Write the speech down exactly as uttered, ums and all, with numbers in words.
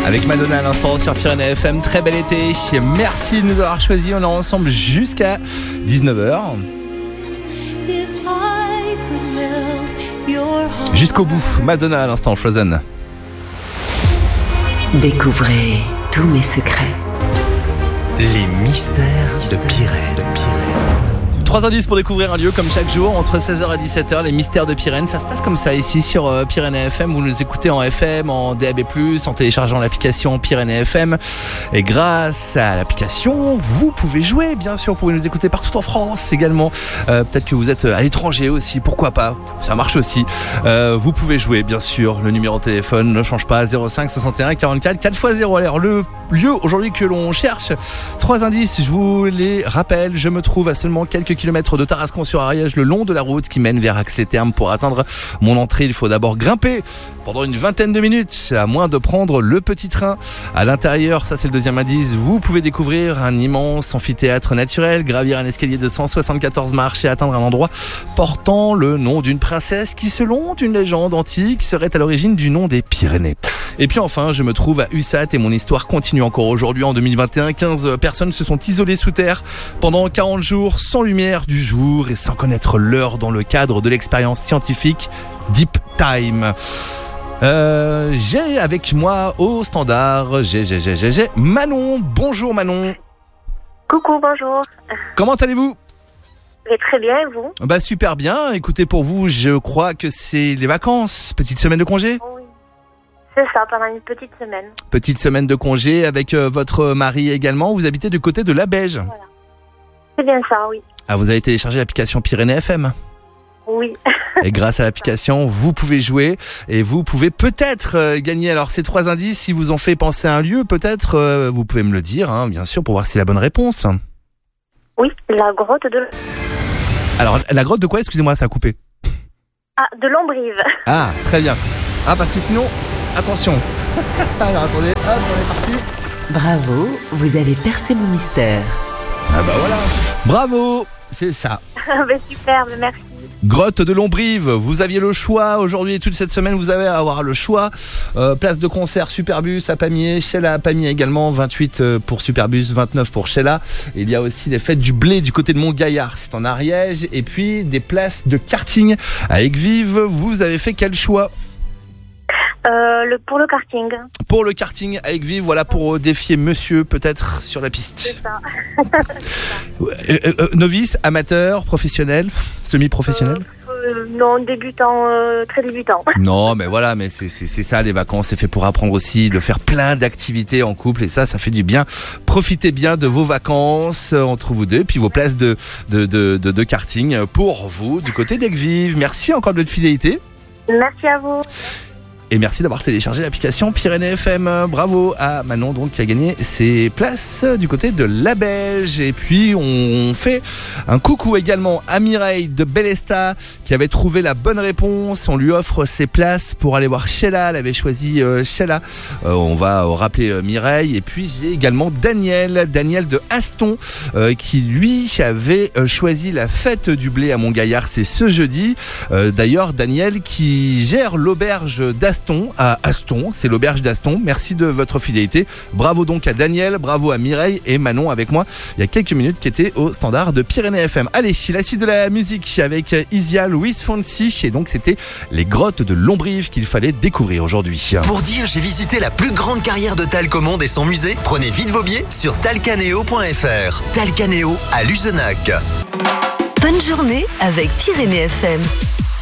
Avec Madonna à l'instant sur Pyrénées F M. Très bel été. Merci de nous avoir choisis. On est ensemble jusqu'à dix-neuf heures. Jusqu'au bout. Madonna à l'instant, Frozen. Découvrez tous mes secrets. Les mystères de Pyrène. trois indices pour découvrir un lieu comme chaque jour entre seize heures et dix-sept heures, les mystères de Pyrène. Ça se passe comme ça ici sur euh, Pyrénées F M. Vous nous écoutez en F M, en D A B plus, en téléchargeant l'application Pyrénées F M. Et grâce à l'application, vous pouvez jouer, bien sûr. Vous pouvez nous écouter partout en France également. Euh, peut-être que vous êtes à l'étranger aussi, pourquoi pas. Ça marche aussi. Euh, vous pouvez jouer, bien sûr. Le numéro de téléphone ne change pas. zéro cinq soixante et un quarante-quatre quatre fois zéro. Alors le lieu aujourd'hui que l'on cherche, trois indices, je vous les rappelle. Je me trouve à seulement quelques kilomètres de Tarascon-sur-Ariège, le long de la route qui mène vers Axé-Terme. Pour atteindre mon entrée, il faut d'abord grimper pendant une vingtaine de minutes, à moins de prendre le petit train. À l'intérieur, ça c'est le deuxième indice, vous pouvez découvrir un immense amphithéâtre naturel, gravir un escalier de cent soixante-quatorze marches et atteindre un endroit portant le nom d'une princesse qui, selon une légende antique, serait à l'origine du nom des Pyrénées. Et puis enfin, je me trouve à U S A T et mon histoire continue encore aujourd'hui en deux mille vingt et un. quinze personnes se sont isolées sous terre pendant quarante jours, sans lumière du jour et sans connaître l'heure, dans le cadre de l'expérience scientifique Deep Time. Euh, j'ai avec moi au standard, j'ai, j'ai, j'ai, j'ai, j'ai Manon. Bonjour Manon. Coucou, bonjour. Comment allez-vous ? Mais très bien, et vous ? Bah super bien. Écoutez, pour vous, je crois que c'est les vacances, petite semaine de congé ? Oui. C'est ça, pendant une petite semaine. Petite semaine de congé avec euh, votre mari également. Vous habitez du côté de Labège. Voilà. C'est bien ça, oui. Ah, vous avez téléchargé l'application Pyrénées F M ? Oui. Et grâce à l'application, vous pouvez jouer et vous pouvez peut-être euh, gagner. Alors ces trois indices, si vous en fait penser à un lieu, peut-être euh, vous pouvez me le dire, hein, bien sûr, pour voir si c'est la bonne réponse. Oui, la grotte de... Alors la grotte de quoi ? Excusez-moi, ça a coupé. Ah, de Lombrive. Ah, très bien. Ah, parce que sinon, attention. Alors attendez, hop, on est parti. Bravo, vous avez percé mon mystère. Ah bah voilà. Bravo, c'est ça. Ben, superbe, merci. Grotte de Lombrive, vous aviez le choix aujourd'hui et toute cette semaine vous allez avoir le choix. Euh, place de concert Superbus à Pamiers, Sheila à Pamiers également, vingt-huit pour Superbus, vingt-neuf pour Sheila. Et il y a aussi les fêtes du blé du côté de Montgaillard, c'est en Ariège. Et puis des places de karting à Aigues-Vives. Vous avez fait quel choix ? Euh, le, pour le karting. Pour le karting à Aigues-Vives, voilà, pour défier monsieur peut-être sur la piste. C'est ça. euh, euh, novice, amateur, professionnel, semi-professionnel euh, euh, Non, débutant, euh, très débutant. Non, mais voilà, mais c'est, c'est, c'est ça les vacances, c'est fait pour apprendre aussi, de faire plein d'activités en couple et ça, ça fait du bien. Profitez bien de vos vacances entre vous deux, puis vos places de, de, de, de, de karting pour vous du côté d'Aigues-Vives. Merci encore de votre fidélité. Merci à vous. Et merci d'avoir téléchargé l'application Pyrénées F M. Bravo à Manon donc, qui a gagné ses places du côté de Labège. Et puis on fait un coucou également à Mireille de Bellesta qui avait trouvé la bonne réponse. On lui offre ses places pour aller voir Sheila. Elle avait choisi euh, Sheila. Euh, on va rappeler euh, Mireille. Et puis j'ai également Daniel, Daniel de Aston euh, qui lui avait euh, choisi la fête du blé à Montgaillard. C'est ce jeudi. Euh, d'ailleurs Daniel qui gère l'auberge d'Aston. à Aston, c'est l'auberge d'Aston. Merci de votre fidélité. Bravo donc à Daniel, bravo à Mireille et Manon avec moi il y a quelques minutes qui était au standard de Pyrénées F M. Allez, la suite de la musique avec Isia, Louis Fonsi et donc c'était les grottes de Lombrive qu'il fallait découvrir aujourd'hui. Pour dire j'ai visité la plus grande carrière de talc au monde et son musée, prenez vite vos billets sur talcaneo point f r. Talcaneo à Luzenac. Bonne journée avec Pyrénées F M.